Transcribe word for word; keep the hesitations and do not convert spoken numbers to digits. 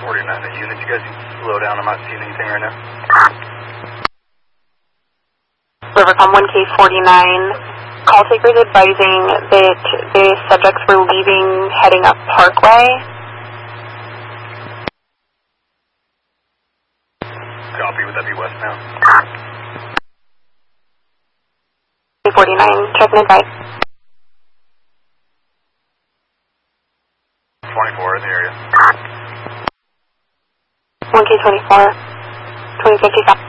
forty-nine, the unit, you guys can slow down, I'm not seeing anything right now. Rivercom one K forty-nine, call takers advising that the subjects were leaving, heading up Parkway. Copy, would that be westbound? forty-nine, check and advise. twenty-four in the area. one K twenty-four, twenty fifty-five.